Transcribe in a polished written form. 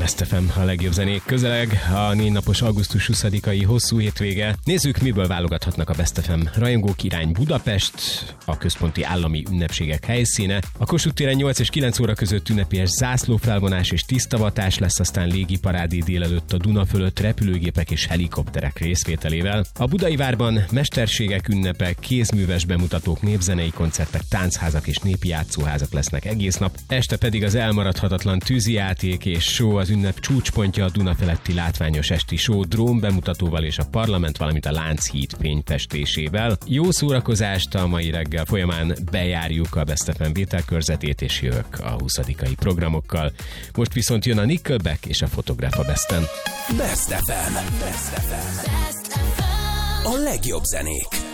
Best FM, a legjobb zenék közeleg, a 4 napos augusztus 20-ai hosszú hétvége. Nézzük, miből válogathatnak a Best FM rajongók. Irány Budapest, a központi állami ünnepségek helyszíne. A Kossuth téren 8 és 9 óra között ünnepélyes zászlófelvonás és tisztavatás lesz, aztán légiparádé délelőtt a Duna fölött repülőgépek és helikopterek részvételével. A Budai Várban mesterségek ünnepek, kézműves bemutatók, népzenei koncertek, táncházak és népi játszóházak lesznek egész nap. Este pedig az elmaradhatatlan tűzijáték és show, az ünnep csúcspontja a Duna feletti látványos esti show drón bemutatóval és a parlament, valamint a Lánchíd fényfestésével. Jó szórakozást a mai reggel folyamán, bejárjuk a Best FM vételkörzetét és jövök a 20-ai programokkal. Most viszont jön a Nickelback és a Photograph a Besten. Best FM. A legjobb zenék.